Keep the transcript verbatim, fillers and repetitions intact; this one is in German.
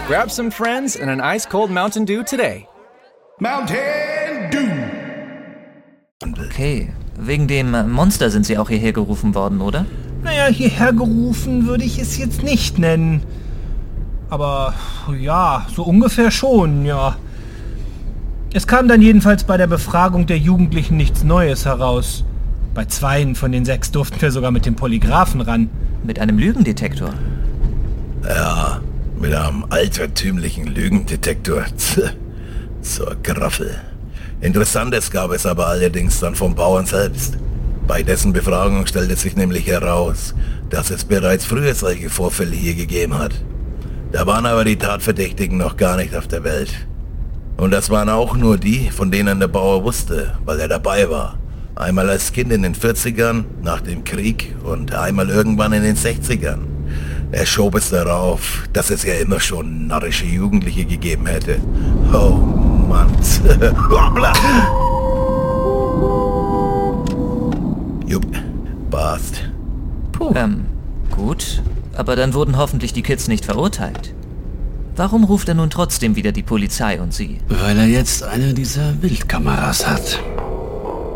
Grab some friends and an ice-cold Mountain Dew today. Mountain Dew! Okay, wegen dem Monster sind Sie auch hierher gerufen worden, oder? Naja, hierher gerufen würde ich es jetzt nicht nennen. Aber ja, so ungefähr schon, ja. Es kam dann jedenfalls bei der Befragung der Jugendlichen nichts Neues heraus. Bei zweien von den sechs durften wir sogar mit dem Polygraphen ran. Mit einem Lügendetektor? Ja, mit einem altertümlichen Lügendetektor. Zur Graffel. Interessantes gab es aber allerdings dann vom Bauern selbst. Bei dessen Befragung stellte sich nämlich heraus, dass es bereits früher solche Vorfälle hier gegeben hat. Da waren aber die Tatverdächtigen noch gar nicht auf der Welt. Und das waren auch nur die, von denen der Bauer wusste, weil er dabei war. Einmal als Kind in den vierzigern, nach dem Krieg und einmal irgendwann in den sechzigern. Er schob es darauf, dass es ja immer schon narrische Jugendliche gegeben hätte. Oh Mann. Jupp, passt. Puh. Ähm, gut. Aber dann wurden hoffentlich die Kids nicht verurteilt. Warum ruft er nun trotzdem wieder die Polizei und Sie? Weil er jetzt eine dieser Wildkameras hat.